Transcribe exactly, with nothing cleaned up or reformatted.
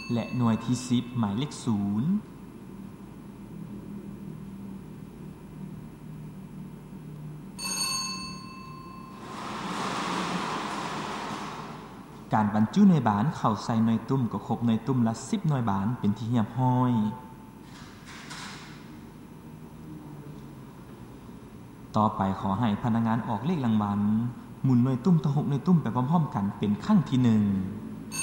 และหน่วยที่สิบหมายเลขศูนย์การบรรจุหน่วยบานเข้าใส่หน่วยตุ้มก็ครบหน่วยตุ้มละสิบหน่วยบานเป็นที่เรียบร้อยต่อไปขอให้พนักงานออกเลขรางวัลหมุนหน่วยตุ้มทั้งหกหน่วยตุ้มไปพร้อมๆกันเป็นครั้งที่หนึ่ง